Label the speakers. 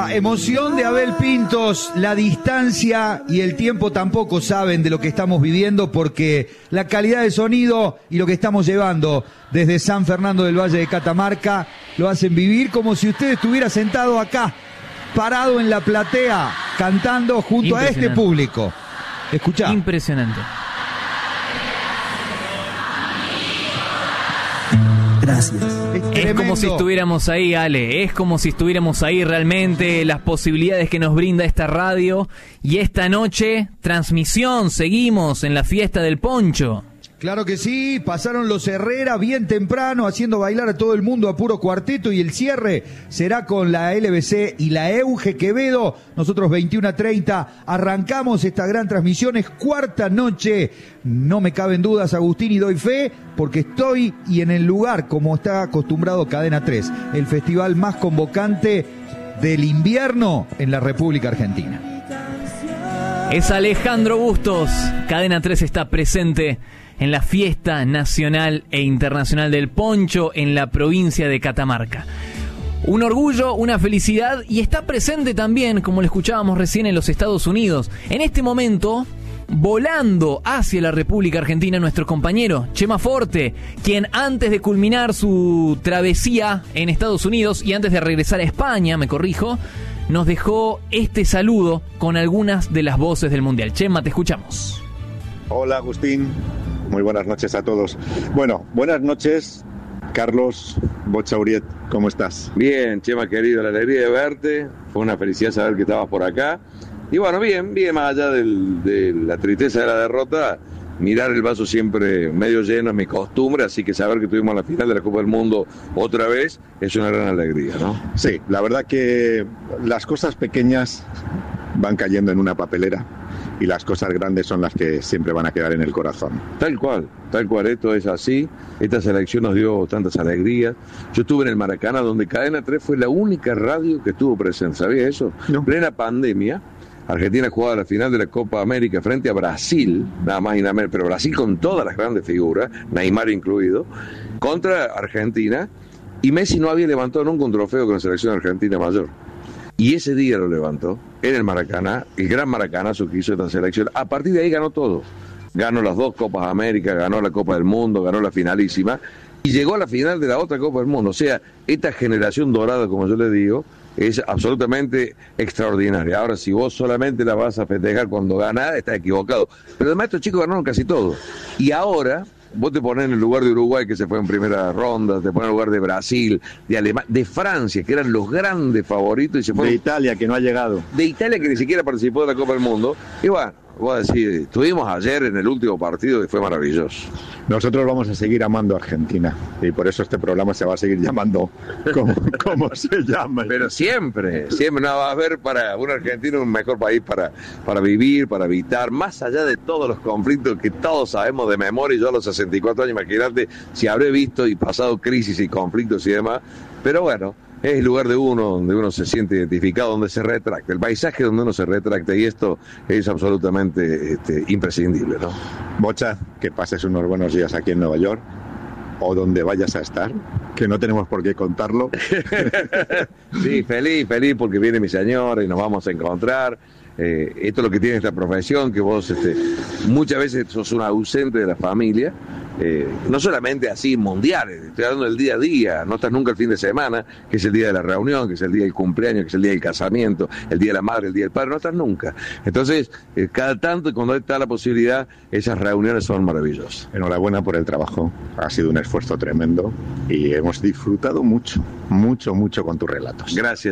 Speaker 1: La emoción de Abel Pintos, la distancia y el tiempo tampoco saben de lo que estamos viviendo, porque la calidad de sonido y lo que estamos llevando desde San Fernando del Valle de Catamarca lo hacen vivir como si usted estuviera sentado acá, parado en la platea, cantando junto a este público. Escuchá.
Speaker 2: Impresionante.
Speaker 3: Gracias.
Speaker 2: Es como si estuviéramos ahí, Ale. Es como si estuviéramos ahí realmente. Las posibilidades que nos brinda esta radio. Y esta noche, transmisión. Seguimos en la fiesta del poncho.
Speaker 1: Claro que sí, pasaron los Herrera bien temprano, haciendo bailar a todo el mundo a puro cuarteto, y el cierre será con la LBC y la Euge Quevedo. Nosotros 21:30 arrancamos esta gran transmisión, es cuarta noche, no me caben dudas, Agustín, y doy fe, porque estoy y en el lugar como está acostumbrado Cadena 3, el festival más convocante del invierno en la República Argentina.
Speaker 2: Es Alejandro Bustos, Cadena 3 está presente en la fiesta nacional e internacional del poncho en la provincia de Catamarca. Un orgullo, una felicidad, y está presente también, como lo escuchábamos recién, en los Estados Unidos. En este momento, volando hacia la República Argentina, nuestro compañero Chema Forte, quien antes de culminar su travesía en Estados Unidos y antes de regresar a España, me corrijo, nos dejó este saludo con algunas de las voces del Mundial. Chema, te escuchamos.
Speaker 4: Hola, Agustín. Muy buenas noches a todos. Bueno, buenas noches, Carlos Bochauriet, ¿cómo estás?
Speaker 5: Bien, Chema querido, la alegría de verte, fue una felicidad saber que estabas por acá. Y bueno, bien, más allá de la tristeza de la derrota, mirar el vaso siempre medio lleno es mi costumbre, así que saber que tuvimos la final de la Copa del Mundo otra vez es una gran alegría, ¿no?
Speaker 4: Sí, la verdad que las cosas pequeñas van cayendo en una papelera y las cosas grandes son las que siempre van a quedar en el corazón.
Speaker 5: Tal cual, esto es así. Esta selección nos dio tantas alegrías. Yo estuve en el Maracaná, donde Cadena 3 fue la única radio que estuvo presente, ¿sabía eso?
Speaker 4: No.
Speaker 5: En plena pandemia, Argentina jugaba la final de la Copa América frente a Brasil, nada más y nada menos, pero Brasil con todas las grandes figuras, Neymar incluido, contra Argentina, y Messi no había levantado nunca un trofeo con la selección argentina mayor. Y ese día lo levantó en el Maracaná, el gran Maracanazo que hizo esta selección. A partir de ahí ganó todo. Ganó las 2 Copas América, ganó la Copa del Mundo, ganó la finalísima y llegó a la final de la otra Copa del Mundo. O sea, esta generación dorada, como yo le digo, es absolutamente extraordinaria. Ahora, si vos solamente la vas a festejar cuando gana, estás equivocado. Pero además estos chicos ganaron casi todo. Y ahora vos te ponés en el lugar de Uruguay, que se fue en primera ronda, te pones en el lugar de Brasil, de Alemania, de Francia, que eran los grandes favoritos, y se fueron,
Speaker 4: de Italia, que no ha llegado.
Speaker 5: De Italia, que ni siquiera participó de la Copa del Mundo. Y bueno, voy a decir, estuvimos ayer en el último partido y fue maravilloso.
Speaker 4: Nosotros vamos a seguir amando a Argentina y por eso este programa se va a seguir llamando como se llama.
Speaker 5: Pero siempre no va a haber para un argentino un mejor país para vivir, para habitar, más allá de todos los conflictos que todos sabemos de memoria. Yo a los 64 años, imagínate si habré visto y pasado crisis y conflictos y demás, pero bueno, es el lugar de uno, donde uno se siente identificado, donde se retracta, el paisaje donde uno se retracta, y esto es absolutamente imprescindible, ¿no?
Speaker 4: Bocha, que pases unos buenos días aquí en Nueva York, o donde vayas a estar, que no tenemos por qué contarlo.
Speaker 5: Sí, feliz porque viene mi señora y nos vamos a encontrar. Esto es lo que tiene esta profesión, que vos muchas veces sos un ausente de la familia, no solamente así mundiales, estoy hablando del día a día, no estás nunca el fin de semana, que es el día de la reunión, que es el día del cumpleaños, que es el día del casamiento, el día de la madre, el día del padre, no estás nunca. Entonces, cada tanto, y cuando está la posibilidad, esas reuniones son maravillosas.
Speaker 4: Enhorabuena por el trabajo, ha sido un esfuerzo tremendo y hemos disfrutado mucho con tus relatos.
Speaker 5: Gracias.